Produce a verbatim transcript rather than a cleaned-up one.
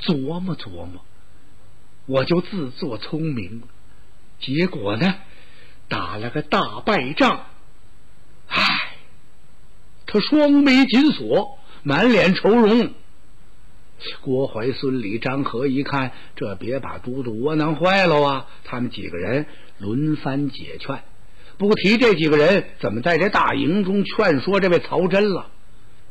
琢磨琢磨，我就自作聪明了，结果呢，打了个大败仗。唉，他双眉紧锁，满脸愁容。郭槐、孙李、张合一看，这别把都督窝囊坏了啊！他们几个人轮番解劝，不提这几个人怎么在这大营中劝说这位曹真了。